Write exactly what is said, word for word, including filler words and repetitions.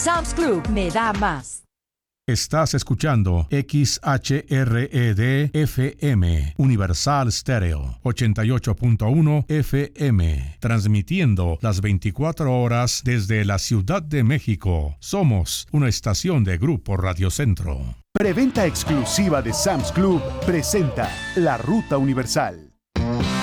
Sam's Club me da más. Estás escuchando X H R E D F M, Universal Stereo, ochenta y ocho punto uno F M, transmitiendo las veinticuatro horas desde la Ciudad de México. Somos una estación de Grupo Radio Centro. Preventa exclusiva de Sam's Club presenta La Ruta Universal.